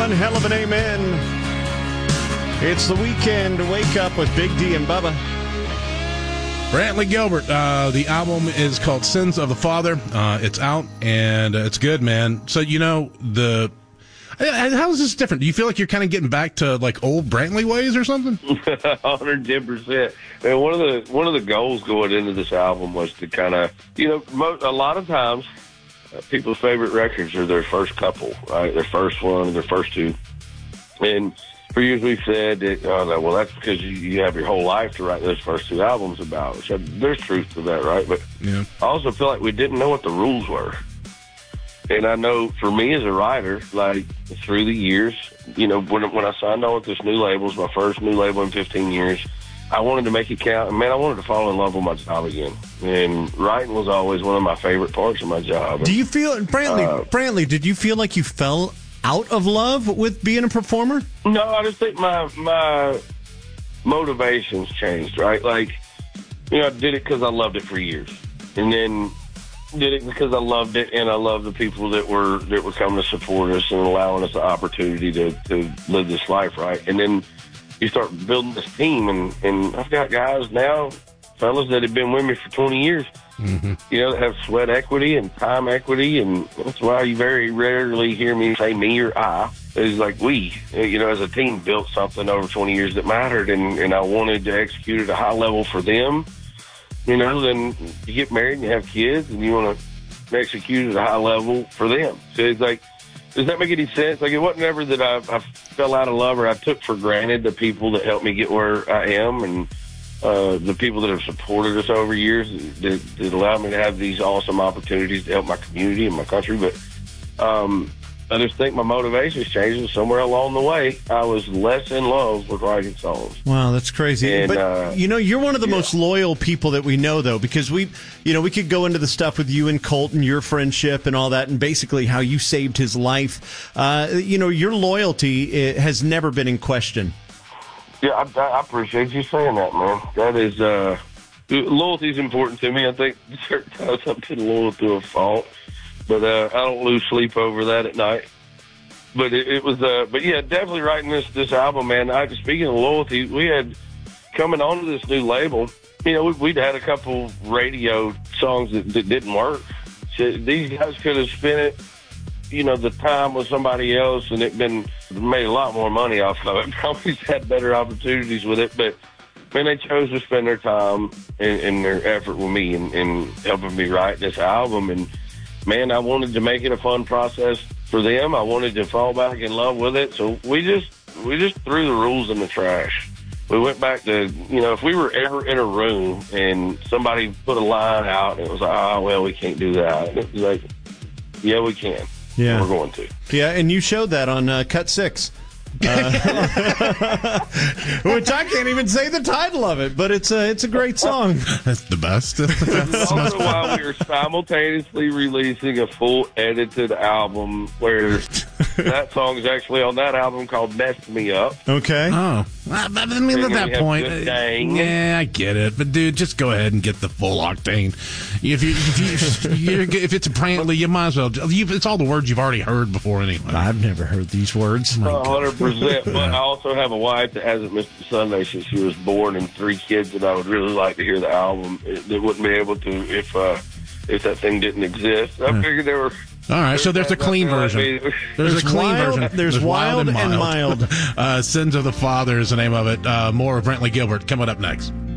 One hell of an amen. It's the weekend. Wake up with Big D and Bubba. Brantley Gilbert. The album is called Sins of the Father. It's out, and it's good, man. So, how is this different? Do you feel like you're kind of getting back to, like, old Brantley ways or something? 110%. Man, one of the goals going into this album was to kind of, a lot of times, people's favorite records are their first couple, right? Their first one, their first two. And for years we've said that, well, that's because you have your whole life to write those first two albums about. Which there's truth to that, right? But yeah. I also feel like we didn't know what the rules were. And I know for me as a writer, like through the years, when I signed on with this new label, it was my first new label in 15 years, I wanted to make it count. And, man, I wanted to fall in love with my job again. And writing was always one of my favorite parts of my job. Do you feel, Brantley, did you feel like you fell out of love with being a performer? No, I just think my motivations changed, right? Like, I did it because I loved it for years. And then did it because I loved it, and I loved the people that were coming to support us and allowing us the opportunity to live this life, right? And then you start building this team, and I've got guys now, fellas that have been with me for 20 years, that have sweat equity and time equity, and that's why you very rarely hear me say me or I. It's like we, as a team, built something over 20 years that mattered, and I wanted to execute at a high level for them. Then you get married and you have kids, and you want to execute at a high level for them. So it's like, does that make any sense? Like, it wasn't ever that I fell out of love or I took for granted the people that helped me get where I am, and the people that have supported us over years that allowed me to have these awesome opportunities to help my community and my country. But I just think my motivations changed, and somewhere along the way, I was less in love with writing songs. Wow, that's crazy. And, but, you're one of the most loyal people that we know, though, because we could go into the stuff with you and Colton, your friendship and all that, and basically how you saved his life. Your loyalty has never been in question. Yeah, I appreciate you saying that, man. That is, loyalty is important to me. I think certain times I've been loyal to a fault. But I don't lose sleep over that at night. But it was, but yeah, definitely writing this album, man. Speaking of loyalty, we had coming onto this new label. We'd had a couple radio songs that didn't work. So these guys could have spent it, the time with somebody else, and made a lot more money off of it. Probably had better opportunities with it, but man, they chose to spend their time and their effort with me and helping me write this album. And man, I wanted to make it a fun process for them. I wanted to fall back in love with it. So we just threw the rules in the trash. We went back to, if we were ever in a room and somebody put a line out and it was like, well, we can't do that. And it was like, yeah, we can. Yeah. We're going to. Yeah, and you showed that on Cut 6. Which I can't even say the title of it, but it's a great song. That's the best. Also, while we were simultaneously releasing a full edited album, where that song is actually on that album called "Mess Me Up." Okay. Oh, I mean, at that point, yeah, I get it. But dude, just go ahead and get the full octane. If it's a Brantley, you might as well. It's all the words you've already heard before anyway. I've never heard these words. 100%. But I also have a wife that hasn't missed a Sunday since she was born, and 3 kids that I would really like to hear the album. They wouldn't be able to if that thing didn't exist. I figured there were. All right, so there's a clean version. There's a clean version. There's wild and mild. Sins of the Father is the name of it. More of Brantley Gilbert coming up next.